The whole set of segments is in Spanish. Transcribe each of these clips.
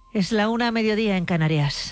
Es la 1:00 en Canarias.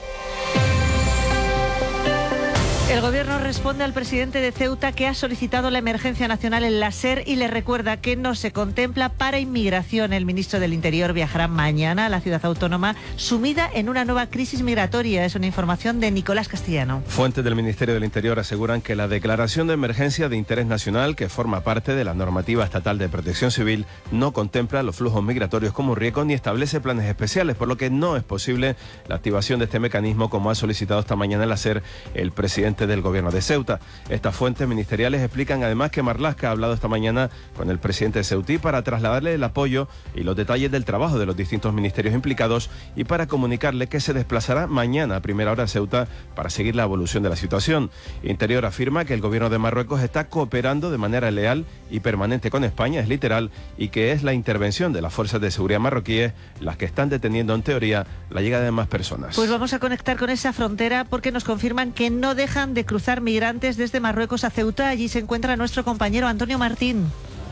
El Gobierno responde al presidente de Ceuta, que ha solicitado la emergencia nacional en la SER, y le recuerda que no se contempla para inmigración. El ministro del Interior viajará mañana a la ciudad autónoma, sumida en una nueva crisis migratoria. Es una información de Nicolás Castellano. Fuentes del Ministerio del Interior aseguran que la declaración de emergencia de interés nacional, que forma parte de la normativa estatal de protección civil, no contempla los flujos migratorios como un riesgo ni establece planes especiales, por lo que no es posible la activación de este mecanismo, como ha solicitado esta mañana en la SER el presidente del Gobierno de Ceuta. Estas fuentes ministeriales explican además que Marlaska ha hablado esta mañana con el presidente de Ceutí para trasladarle el apoyo y los detalles del trabajo de los distintos ministerios implicados, y para comunicarle que se desplazará mañana a primera hora a Ceuta para seguir la evolución de la situación. Interior afirma que el Gobierno de Marruecos está cooperando de manera leal y permanente con España, es literal, y que es la intervención de las fuerzas de seguridad marroquíes las que están deteniendo en teoría la llegada de más personas. Pues vamos a conectar con esa frontera, porque nos confirman que no dejan de cruzar migrantes desde Marruecos a Ceuta. Allí se encuentra nuestro compañero Antonio Martín.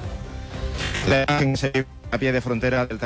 A pie de frontera del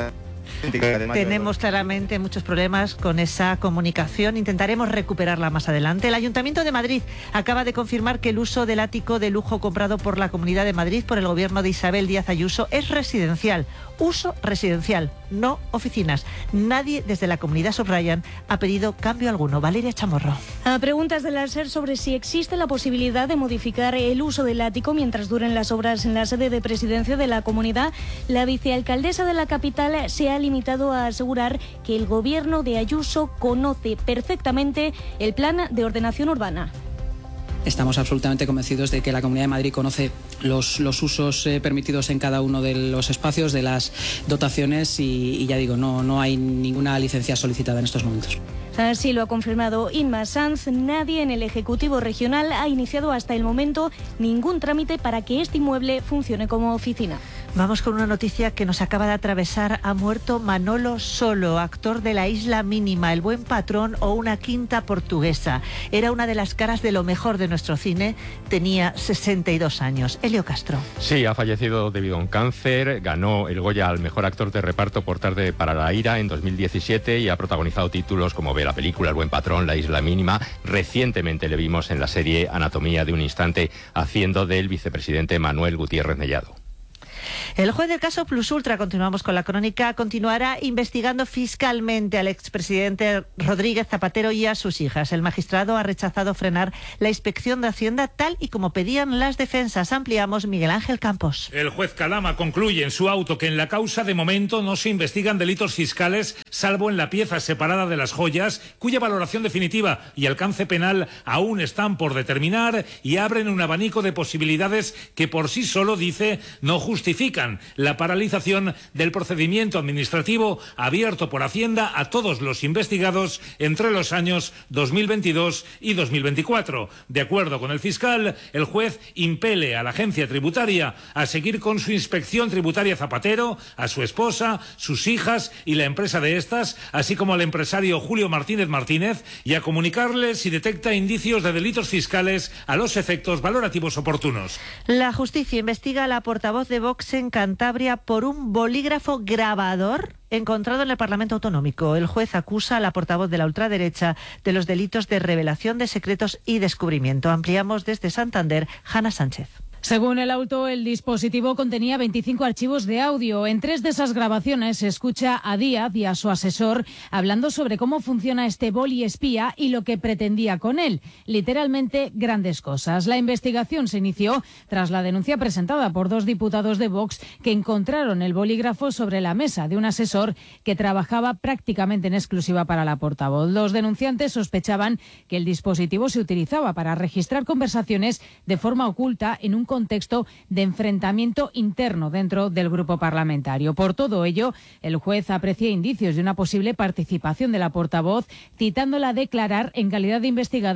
Tenemos claramente muchos problemas con esa comunicación. Intentaremos recuperarla más adelante. El Ayuntamiento de Madrid acaba de confirmar que el uso del ático de lujo comprado por la Comunidad de Madrid por el gobierno de Isabel Díaz Ayuso es residencial. Uso residencial, no oficinas. Nadie desde la comunidad, subrayan, ha pedido cambio alguno. Valeria Chamorro. A preguntas de la SER sobre si existe la posibilidad de modificar el uso del ático mientras duren las obras en la sede de presidencia de la comunidad, la vicealcaldesa de la capital se ha limitado a asegurar que el gobierno de Ayuso conoce perfectamente el plan de ordenación urbana. Estamos absolutamente convencidos de que la Comunidad de Madrid conoce los usos permitidos en cada uno de los espacios, de las dotaciones, y ya digo, no hay ninguna licencia solicitada en estos momentos. Así lo ha confirmado Inma Sanz. Nadie en el Ejecutivo Regional ha iniciado hasta el momento ningún trámite para que este inmueble funcione como oficina. Vamos con una noticia que nos acaba de atravesar. Ha muerto Manolo Solo, actor de La Isla Mínima, El Buen Patrón o Una Quinta Portuguesa. Era una de las caras de lo mejor de nuestro cine. Tenía 62 años. Elio Castro. Sí, ha fallecido debido a un cáncer. Ganó el Goya al mejor actor de reparto por Tarde para la ira en 2017 y ha protagonizado títulos como la película El Buen Patrón, La Isla Mínima. Recientemente le vimos en la serie Anatomía de un Instante haciendo del vicepresidente Manuel Gutiérrez Mellado. El juez del caso Plus Ultra, continuamos con la crónica, continuará investigando fiscalmente al expresidente Rodríguez Zapatero y a sus hijas. El magistrado ha rechazado frenar la inspección de Hacienda tal y como pedían las defensas. Ampliamos, Miguel Ángel Campos. El juez Calama concluye en su auto que en la causa de momento no se investigan delitos fiscales, salvo en la pieza separada de las joyas, cuya valoración definitiva y alcance penal aún están por determinar, y abren un abanico de posibilidades que por sí solo, dice, no justifican la paralización del procedimiento administrativo abierto por Hacienda a todos los investigados entre los años 2022 y 2024. De acuerdo con el fiscal, el juez impele a la agencia tributaria a seguir con su inspección tributaria Zapatero, a su esposa, sus hijas y la empresa de estas, así como al empresario Julio Martínez Martínez, y a comunicarle si detecta indicios de delitos fiscales a los efectos valorativos oportunos. La justicia investiga a la portavoz de Vox en Cantabria por un bolígrafo grabador encontrado en el Parlamento Autonómico. El juez acusa a la portavoz de la ultraderecha de los delitos de revelación de secretos y descubrimiento. Ampliamos desde Santander, Hanna Sánchez. Según el auto, el dispositivo contenía 25 archivos de audio. En 3 de esas grabaciones se escucha a Díaz y a su asesor hablando sobre cómo funciona este boli espía y lo que pretendía con él. Literalmente, grandes cosas. La investigación se inició tras la denuncia presentada por 2 diputados de Vox que encontraron el bolígrafo sobre la mesa de un asesor que trabajaba prácticamente en exclusiva para la portavoz. Los denunciantes sospechaban que el dispositivo se utilizaba para registrar conversaciones de forma oculta en un contexto de enfrentamiento interno dentro del grupo parlamentario. Por todo ello, el juez aprecia indicios de una posible participación de la portavoz, citándola a declarar en calidad de investigada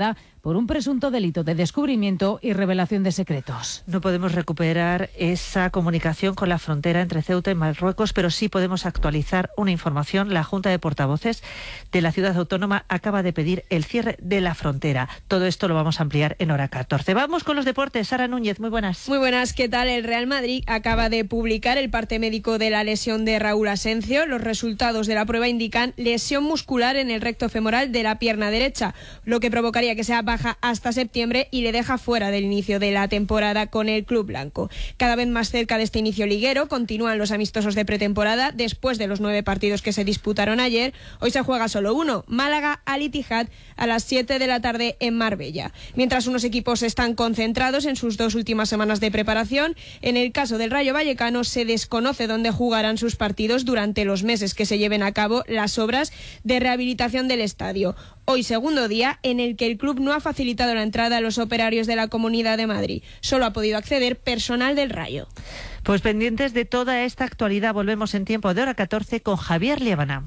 por un presunto delito de descubrimiento y revelación de secretos. No podemos recuperar esa comunicación con la frontera entre Ceuta y Marruecos, pero sí podemos actualizar una información. La Junta de Portavoces de la ciudad autónoma acaba de pedir el cierre de la frontera. Todo esto lo vamos a ampliar en hora 14. Vamos con los deportes. Sara Núñez, muy buenas. Muy buenas, ¿qué tal? El Real Madrid acaba de publicar el parte médico de la lesión de Raúl Asencio. Los resultados de la prueba indican lesión muscular en el recto femoral de la pierna derecha, lo que provocaría que sea baja hasta septiembre y le deja fuera del inicio de la temporada con el club blanco. Cada vez más cerca de este inicio liguero, continúan los amistosos de pretemporada. Después de los 9 partidos que se disputaron ayer, hoy se juega solo uno, Málaga Al Ittihad, a las 7 de la tarde en Marbella. Mientras unos equipos están concentrados en sus 2 últimas semanas de preparación, en el caso del Rayo Vallecano se desconoce dónde jugarán sus partidos durante los meses que se lleven a cabo las obras de rehabilitación del estadio. Hoy segundo día en el que el club no ha facilitado la entrada a los operarios de la Comunidad de Madrid. Solo ha podido acceder personal del Rayo. Pues pendientes de toda esta actualidad, volvemos en tiempo de hora 14 con Javier Liébana.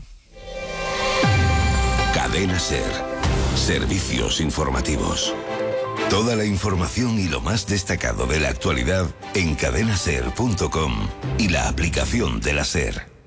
Cadena SER. Servicios informativos. Toda la información y lo más destacado de la actualidad en cadenaser.com y la aplicación de la SER.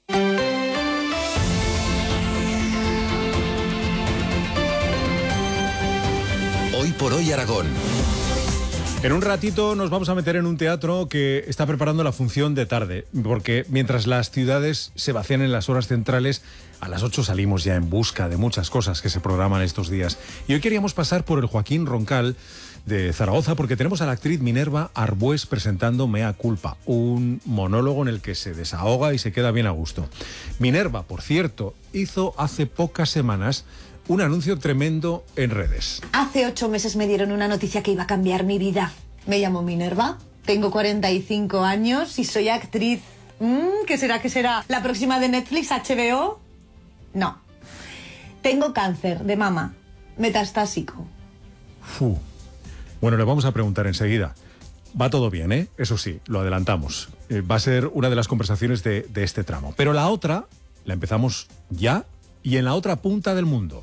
Hoy por hoy Aragón. En un ratito nos vamos a meter en un teatro que está preparando la función de tarde, porque mientras las ciudades se vacían en las horas centrales, a las 8 salimos ya en busca de muchas cosas que se programan estos días. Y hoy queríamos pasar por el Joaquín Roncal de Zaragoza porque tenemos a la actriz Minerva Arbués presentando Mea Culpa, un monólogo en el que se desahoga y se queda bien a gusto. Minerva, por cierto, hizo hace pocas semanas un anuncio tremendo en redes. Hace 8 meses me dieron una noticia que iba a cambiar mi vida. Me llamo Minerva, tengo 45 años y soy actriz. ¿Qué será? ¿Qué será? ¿La próxima de Netflix, HBO? No. Tengo cáncer de mama, metastásico. Bueno, le vamos a preguntar enseguida. Va todo bien, ¿eh? Eso sí, lo adelantamos. Va a ser una de las conversaciones de este tramo. Pero la otra la empezamos ya y en la otra punta del mundo.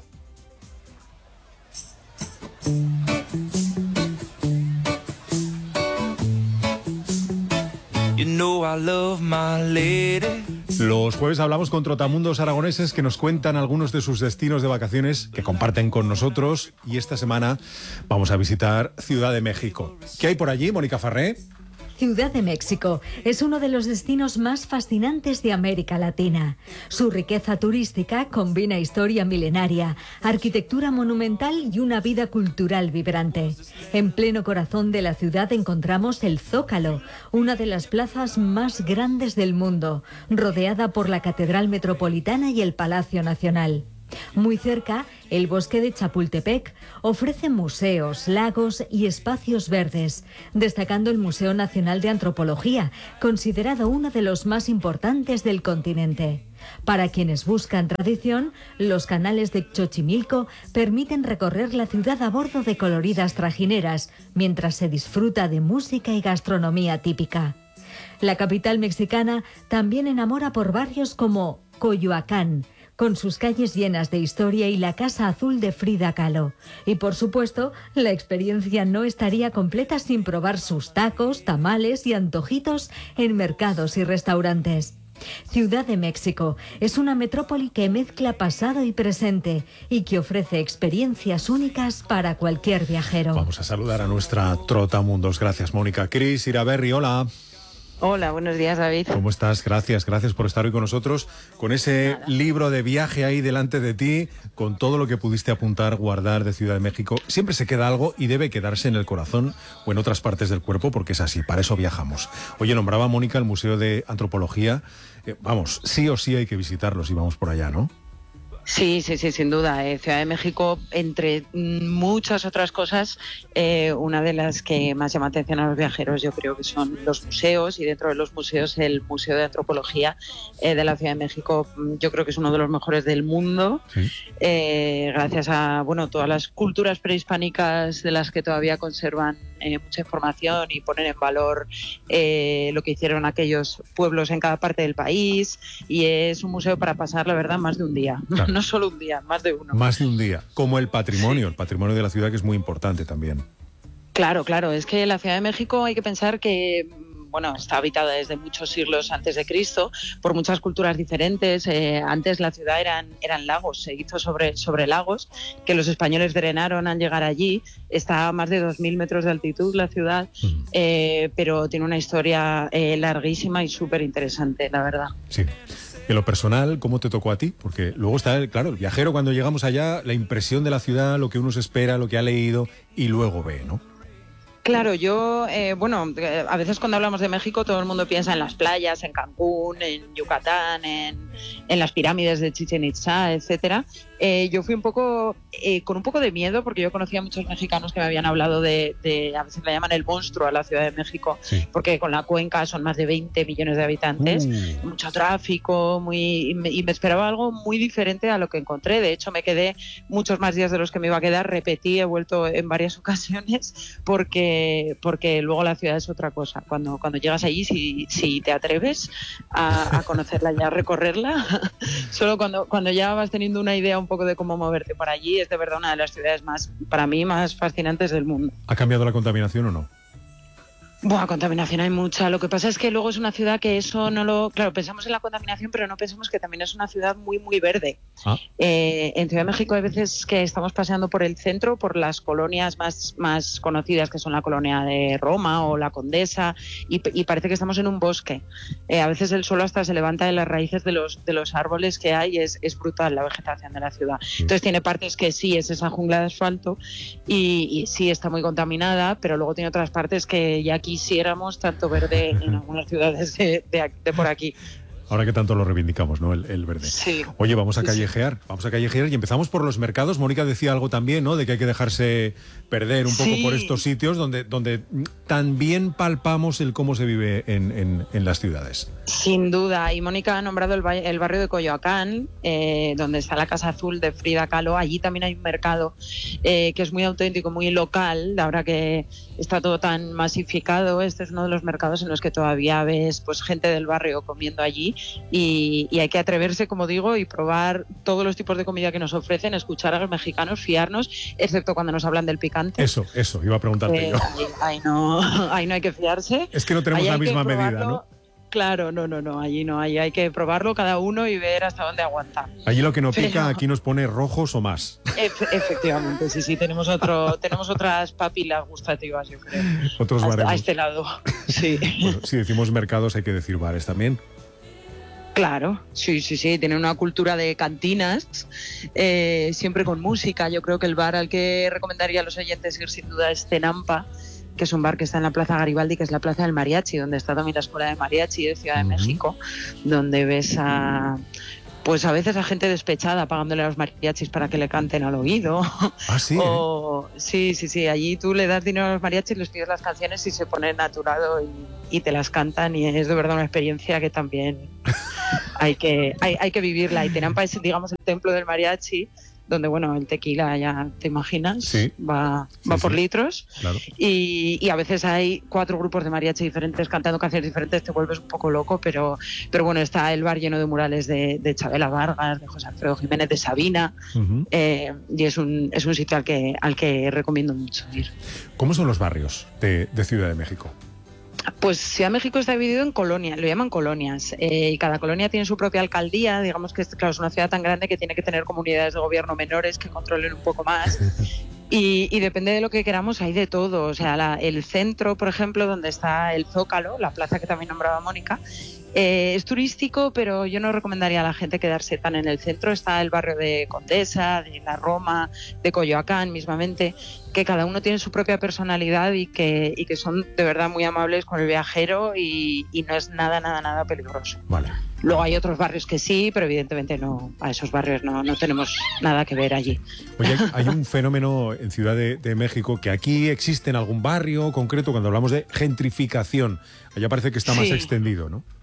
You know I love my lady. Los jueves hablamos con trotamundos aragoneses que nos cuentan algunos de sus destinos de vacaciones que comparten con nosotros y esta semana vamos a visitar Ciudad de México. ¿Qué hay por allí, Mónica Farré? Ciudad de México es uno de los destinos más fascinantes de América Latina. Su riqueza turística combina historia milenaria, arquitectura monumental y una vida cultural vibrante. En pleno corazón de la ciudad encontramos el Zócalo, una de las plazas más grandes del mundo, rodeada por la Catedral Metropolitana y el Palacio Nacional. Muy cerca, el bosque de Chapultepec ofrece museos, lagos y espacios verdes, destacando el Museo Nacional de Antropología, considerado uno de los más importantes del continente. Para quienes buscan tradición, los canales de Xochimilco permiten recorrer la ciudad a bordo de coloridas trajineras, mientras se disfruta de música y gastronomía típica. La capital mexicana también enamora por barrios como Coyoacán, con sus calles llenas de historia y la Casa Azul de Frida Kahlo. Y por supuesto, la experiencia no estaría completa sin probar sus tacos, tamales y antojitos en mercados y restaurantes. Ciudad de México es una metrópoli que mezcla pasado y presente y que ofrece experiencias únicas para cualquier viajero. Vamos a saludar a nuestra trotamundos. Gracias, Mónica. Cris Iraberri, hola. Hola, buenos días, David. ¿Cómo estás? Gracias por estar hoy con nosotros, con ese libro de viaje ahí delante de ti, con todo lo que pudiste apuntar, guardar de Ciudad de México. Siempre se queda algo y debe quedarse en el corazón o en otras partes del cuerpo, porque es así, para eso viajamos. Oye, nombraba Mónica el Museo de Antropología. Vamos, sí o sí hay que visitarlo si vamos por allá, ¿no? Sí, sin duda. Ciudad de México, entre muchas otras cosas, una de las que más llama atención a los viajeros yo creo que son los museos, y dentro de los museos el Museo de Antropología de la Ciudad de México yo creo que es uno de los mejores del mundo, sí. Gracias a todas las culturas prehispánicas de las que todavía conservan mucha información y ponen en valor lo que hicieron aquellos pueblos en cada parte del país, y es un museo para pasar, la verdad, más de un día. Claro. No solo un día, más de uno. Más de un día. Como el patrimonio de la ciudad, que es muy importante también. Claro, es que la Ciudad de México hay que pensar que está habitada desde muchos siglos antes de Cristo por muchas culturas diferentes. Antes la ciudad eran lagos, se hizo sobre lagos que los españoles drenaron al llegar allí. Está a más de 2.000 metros de altitud la ciudad, pero tiene una historia larguísima y súper interesante, la verdad. Sí. En lo personal, ¿cómo te tocó a ti? Porque luego está, el viajero, cuando llegamos allá, la impresión de la ciudad, lo que uno se espera, lo que ha leído y luego ve, ¿no? Claro, yo, a veces cuando hablamos de México todo el mundo piensa en las playas, en Cancún, en Yucatán, en las pirámides de Chichén Itzá, etcétera. Yo fui con un poco de miedo, porque yo conocía a muchos mexicanos que me habían hablado de a veces la llaman el monstruo a la Ciudad de México, sí, porque con la cuenca son más de 20 millones de habitantes, mucho tráfico, y me esperaba algo muy diferente a lo que encontré. De hecho, me quedé muchos más días de los que me iba a quedar, repetí, he vuelto en varias ocasiones, porque luego la ciudad es otra cosa. Cuando llegas allí, si te atreves a conocerla y a recorrerla, solo cuando ya vas teniendo una idea un poco de cómo moverte por allí, es de verdad una de las ciudades para mí más fascinantes del mundo. ¿Ha cambiado la contaminación o no? Bueno, contaminación hay mucha. Lo que pasa es que luego es una ciudad que eso no lo... Claro, pensamos en la contaminación, pero no pensamos que también es una ciudad muy, muy verde. En Ciudad de México hay veces que estamos paseando por el centro, por las colonias más conocidas, que son la colonia de Roma o la Condesa, y parece que estamos en un bosque. A veces el suelo hasta se levanta de las raíces de los árboles que hay, es brutal la vegetación de la ciudad. Entonces tiene partes que sí es esa jungla de asfalto y sí está muy contaminada, pero luego tiene otras partes que ya quisiéramos tanto verde en algunas ciudades de por aquí. Ahora que tanto lo reivindicamos, ¿no? El verde. Sí. Oye, vamos a callejear y empezamos por los mercados. Mónica decía algo también, ¿no? De que hay que dejarse perder un poco por estos sitios donde también palpamos el cómo se vive en las ciudades. Sin duda, y Mónica ha nombrado el barrio de Coyoacán, donde está la Casa Azul de Frida Kahlo. Allí también hay un mercado que es muy auténtico, muy local. Ahora que está todo tan masificado, este es uno de los mercados en los que todavía ves pues gente del barrio comiendo allí, y hay que atreverse, como digo, y probar todos los tipos de comida que nos ofrecen, escuchar a los mexicanos, fiarnos, excepto cuando nos hablan del picante. Eso, iba a preguntarte yo. Ahí no hay que fiarse. Es que no tenemos la misma medida, ¿no? Claro, no, allí no, allí hay que probarlo cada uno y ver hasta dónde aguanta. Allí lo que no pica, aquí nos pone rojos o más. Efectivamente, sí, tenemos otras papilas gustativas, yo creo. Otros bares. A este lado, sí. Bueno, si decimos mercados hay que decir bares también. Claro, sí, tiene una cultura de cantinas, siempre con música. Yo creo que el bar al que recomendaría a los oyentes ir sin duda es Tenampa, que es un bar que está en la Plaza Garibaldi, que es la Plaza del Mariachi, donde está también la Escuela de Mariachi de Ciudad de México, donde ves a veces a gente despechada pagándole a los mariachis para que le canten al oído. ¿Ah, sí? Sí, allí tú le das dinero a los mariachis, les pides las canciones y se ponen naturado y te las cantan, y es de verdad una experiencia que también hay que vivirla. Y Tenampa es, digamos, el templo del mariachi, donde, bueno, el tequila, ya te imaginas, va por litros. Claro. Y a veces hay 4 grupos de mariachi diferentes cantando canciones diferentes, te vuelves un poco loco, pero bueno, está el bar lleno de murales de Chabela Vargas, de José Alfredo Jiménez, de Sabina, y es un sitio al que recomiendo mucho ir. ¿Cómo son los barrios de Ciudad de México? Pues Ciudad de México está dividido en colonias, lo llaman colonias, y cada colonia tiene su propia alcaldía. Digamos que claro, es una ciudad tan grande que tiene que tener comunidades de gobierno menores que controlen un poco más. Y depende de lo que queramos, hay de todo. O sea, el centro, por ejemplo, donde está el Zócalo, la plaza que también nombraba Mónica, es turístico, pero yo no recomendaría a la gente quedarse tan en el centro. Está el barrio de Condesa, de la Roma, de Coyoacán mismamente, que cada uno tiene su propia personalidad y que son de verdad muy amables con el viajero, y no es nada peligroso. Vale. Luego hay otros barrios que sí, pero evidentemente no, a esos barrios no tenemos nada que ver allí. Oye, hay un fenómeno en Ciudad de México que aquí existe en algún barrio concreto cuando hablamos de gentrificación. Allá parece que está más extendido, ¿no?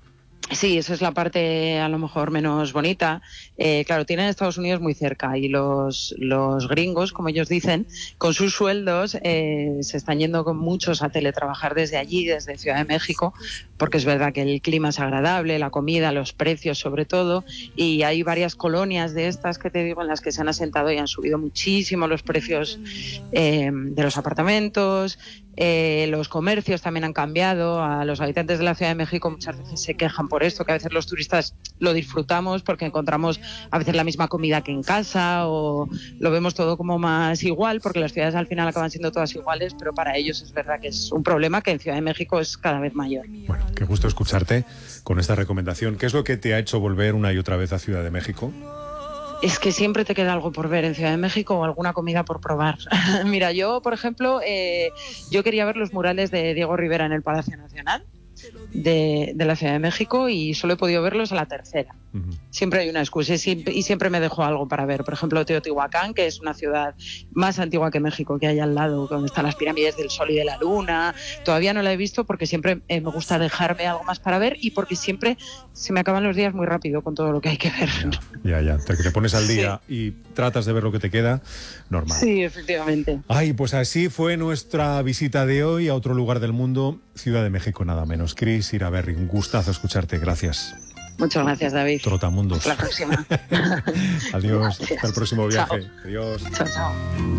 Sí, esa es la parte a lo mejor menos bonita. Claro, tienen Estados Unidos muy cerca y los gringos, como ellos dicen, con sus sueldos se están yendo con muchos a teletrabajar desde allí, desde Ciudad de México, porque es verdad que el clima es agradable, la comida, los precios sobre todo, y hay varias colonias de estas que te digo en las que se han asentado y han subido muchísimo los precios de los apartamentos. Los comercios también han cambiado. A los habitantes de la Ciudad de México muchas veces se quejan por esto, que a veces los turistas lo disfrutamos porque encontramos a veces la misma comida que en casa, o lo vemos todo como más igual, porque las ciudades al final acaban siendo todas iguales, pero para ellos es verdad que es un problema que en Ciudad de México es cada vez mayor. Bueno, qué gusto escucharte con esta recomendación. ¿Qué es lo que te ha hecho volver una y otra vez a Ciudad de México? Es que siempre te queda algo por ver en Ciudad de México o alguna comida por probar. Mira, yo, por ejemplo, yo quería ver los murales de Diego Rivera en el Palacio Nacional de la Ciudad de México y solo he podido verlos a la tercera. Siempre hay una excusa y siempre me dejo algo para ver. Por ejemplo, Teotihuacán, que es una ciudad más antigua que México, que hay al lado, donde están las pirámides del Sol y de la Luna. Todavía no la he visto porque siempre me gusta dejarme algo más para ver y porque siempre se me acaban los días muy rápido con todo lo que hay que ver. Ya. Te pones al día y tratas de ver lo que te queda, normal. Sí, efectivamente. Ay, pues así fue nuestra visita de hoy a otro lugar del mundo, Ciudad de México, nada menos. Cris Iraberri, un gustazo escucharte. Gracias. Muchas gracias, David. Trotamundos. Hasta la próxima. Adiós. Gracias. Hasta el próximo viaje. Chao. Adiós. Chao.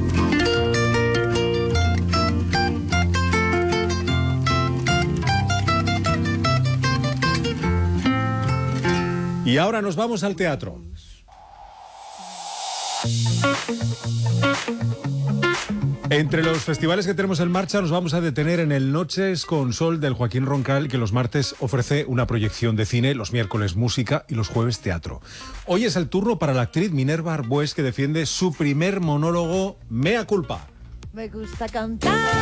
Y ahora nos vamos al teatro. Entre los festivales que tenemos en marcha nos vamos a detener en el Noches con Sol del Joaquín Roncal, que los martes ofrece una proyección de cine, los miércoles música y los jueves teatro. Hoy es el turno para la actriz Minerva Arbués, que defiende su primer monólogo Mea Culpa. Me gusta cantar.